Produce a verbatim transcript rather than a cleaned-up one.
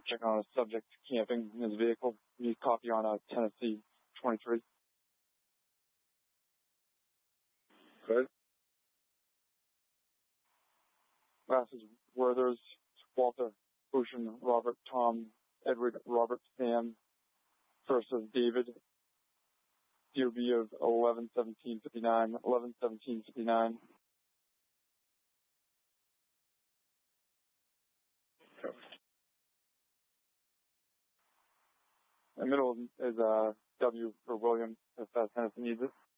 checking on a subject camping in his vehicle. Need copy on uh, Tennessee twenty-three. Good. Last is Werthers, Walter, Ocean, Robert, Tom, Edward, Robert, Sam. First is David. D O B of eleven seventeen fifty-nine, eleven seventeen fifty-nine. The middle is uh, W for William, if uh, Tennessee needs it.